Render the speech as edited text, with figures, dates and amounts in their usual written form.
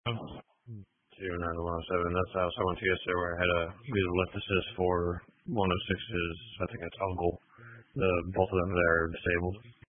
09 to 107. That's the house I went to yesterday where I had a visual emphasis for 106's, I think it's uncle. Both of them there are disabled.